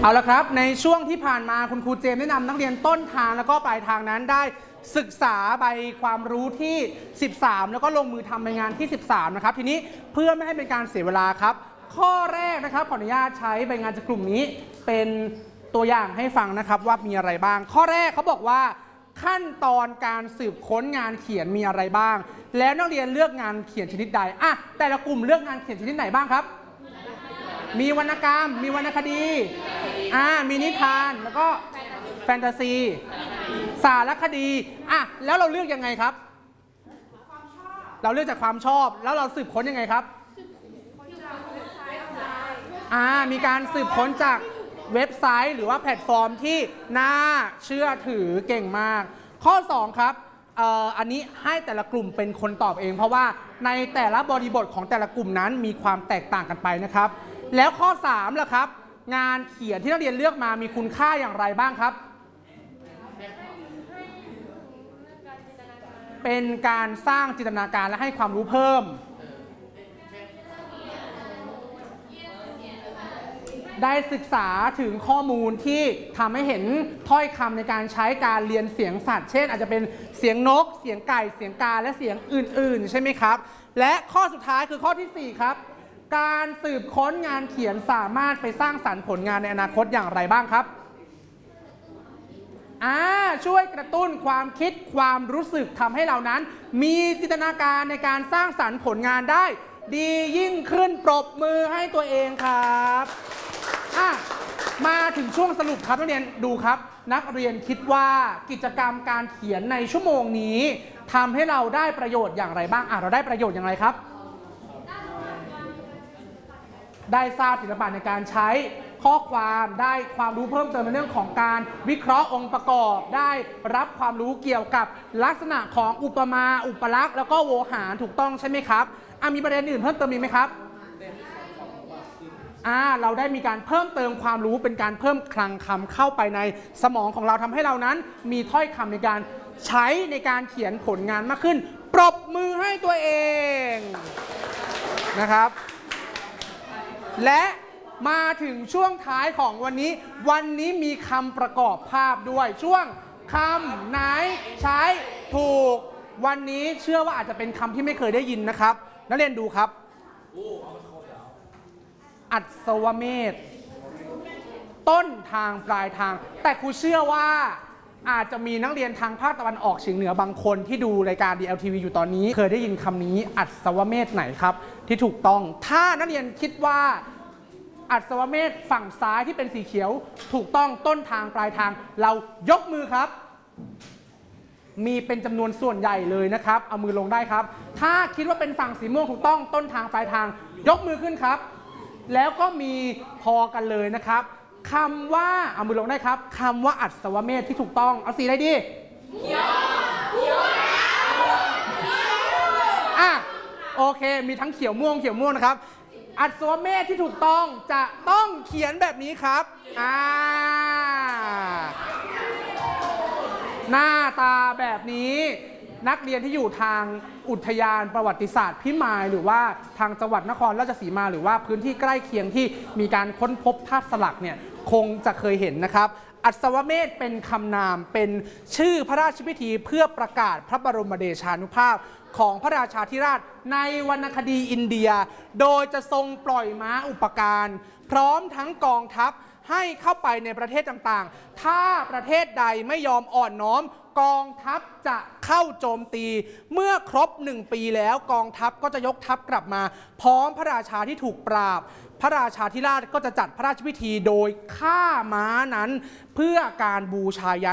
เอาละครับในช่วงที่ผ่านมาคุณครูเจมส์แนะนำนักเรียนต้นทางแล้วก็ปลายทางนั้นได้ศึกษาใบความรู้ที่13แล้วก็ลงมือทำใบงานที่13นะครับทีนี้เพื่อไม่ให้เป็นการเสียเวลาครับข้อแรกนะครับขออนุญาตใช้ใบงานจากกลุ่มนี้เป็นตัวอย่างให้ฟังนะครับว่ามีอะไรบ้างข้อแรกเขาบอกว่าขั้นตอนการสืบค้นงานเขียนมีอะไรบ้างแล้วนักเรียนเลือกงานเขียนชนิดใดแต่ละกลุ่มเลือกงานเขียนชนิดไหนบ้างครับมีวรรณกรรมมีวรรณคดีมีนิทานแล้วก็แฟนตาซีสารคดีแล้วเราเลือกยังไงครับเราเลือกจากความชอบแล้วเราสืบค้นยังไงครับมีการสืบค้นจากเว็บไซต์หรือว่าแพลตฟอร์มที่น่าเชื่อถือเก่งมากข้อ2ครับอันนี้ให้แต่ละกลุ่มเป็นคนตอบเองเพราะว่าในแต่ละบริบทของแต่ละกลุ่มนั้นมีความแตกต่างกันไปนะครับแล้วข้อ3ล่ะครับงานเขียนที่นักเรียนเลือกมามีคุณค่าอย่างไรบ้างครับเป็นการสร้างจินตนาการและให้ความรู้เพิ่มได้ศึกษาถึงข้อมูลที่ทำให้เห็นถ้อยคำในการใช้การเรียนเสียงสัตว์เช่นอาจจะเป็นเสียงนกเสียงไก่เสียงกาและเสียงอื่นๆใช่ไหมครับและข้อสุดท้ายคือข้อที่4ครับการสืบค้นงานเขียนสามารถไปสร้างสรรค์ผลงานในอนาคตอย่างไรบ้างครับช่วยกระตุ้นความคิดความรู้สึกทำให้เรานั้นมีจินตนาการในการสร้างสรรค์ผลงานได้ดียิ่งขึ้นปรบมือให้ตัวเองครับมาถึงช่วงสรุปครับนักเรียนดูครับนักเรียนคิดว่ากิจกรรมการเขียนในชั่วโมงนี้ทำให้เราได้ประโยชน์อย่างไรบ้างเราได้ประโยชน์อย่างไรครับได้ทราบศิลปะในการใช้ข้อความได้ความรู้เพิ่มเติมในเรื่องของการวิเคราะห์องค์ประกอบได้รับความรู้เกี่ยวกับลักษณะของอุปมาอุปลักษณ์แล้วก็โวหารถูกต้องใช่ไหมครับมีประเด็นอื่นเพิ่มเติมอีกไหมครับเราได้มีการเพิ่มเติมความรู้เป็นการเพิ่มคลังคำเข้าไปในสมองของเราทำให้เรานั้นมีถ้อยคำในการใช้ในการเขียนผลงานมากขึ้นปรบมือให้ตัวเองนะครับและมาถึงช่วงท้ายของวันนี้มีคำประกอบภาพด้วยช่วงคำไหนใช้ถูกวันนี้เชื่อว่าอาจจะเป็นคำที่ไม่เคยได้ยินนะครับนักเรียนดูครับอัศวเมธต้นทางปลายทางแต่ครูเชื่อว่าอาจจะมีนักเรียนทางภาคตะวันออกเฉียงเหนือบางคนที่ดูรายการ DLTV อยู่ตอนนี้เคยได้ยินคำนี้อัศวเมธไหนครับที่ถูกต้องถ้านักเรียนคิดว่าอัศวเมธฝั่งซ้ายที่เป็นสีเขียวถูกต้องต้นทางปลายทางเรายกมือครับมีเป็นจำนวนส่วนใหญ่เลยนะครับเอามือลงได้ครับถ้าคิดว่าเป็นฝั่งสีม่วงถูกต้องต้นทางปลายทางยกมือขึ้นครับแล้วก็มีพอกันเลยนะครับคำว่าเอามือลงได้ครับคำว่าอัศวเมธที่ถูกต้องเอาสีอะไรดีโอเคมีทั้งเขียวม่วงนะครับอัศวเมธที่ถูกต้องจะต้องเขียนแบบนี้ครับหน้าตาแบบนี้นักเรียนที่อยู่ทางอุทยานประวัติศาสตร์พิมายหรือว่าทางจังหวัดนครราชสีมาหรือว่าพื้นที่ใกล้เคียงที่มีการค้นพบธาตุสลักเนี่ยคงจะเคยเห็นนะครับอัศวเมธเป็นคำนามเป็นชื่อพระราชพิธีเพื่อประกาศพระบรมเดชานุภาพของพระราชาธิราชในวรรณคดีอินเดียโดยจะทรงปล่อยม้าอุปการพร้อมทั้งกองทัพให้เข้าไปในประเทศต่างๆถ้าประเทศใดไม่ยอมอ่อนน้อมกองทัพจะเข้าโจมตีเมื่อครบ1 ปีแล้วกองทัพก็จะยกทัพกลับมาพร้อมพระราชาที่ถูกปราบพระราชาธิราชก็จะจัดพระราชพิธีโดยฆ่าม้านั้นเพื่อการบูชายัน